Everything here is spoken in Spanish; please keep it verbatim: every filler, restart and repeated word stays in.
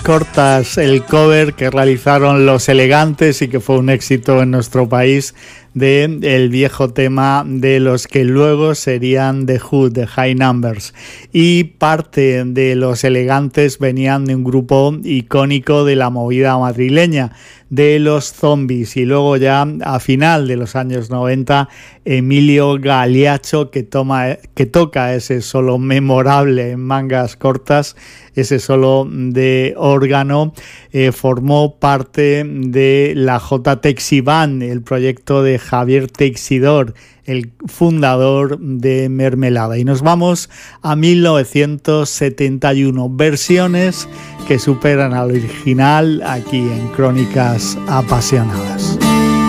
Cortas, el cover que realizaron Los Elegantes y que fue un éxito en nuestro país de el viejo tema de los que luego serían The Who, The High Numbers, y parte de Los Elegantes venían de un grupo icónico de la movida madrileña, de Los Zombies, y luego ya a final de los años noventa Emilio Galiacho, que, toma, que toca ese solo memorable en Mangas Cortas, ese solo de órgano, eh, formó parte de la J Texi Band, el proyecto de Javier Teixidor, el fundador de Mermelada. Y nos vamos a mil novecientos setenta y uno, versiones que superan al original aquí en Crónicas Apasionadas.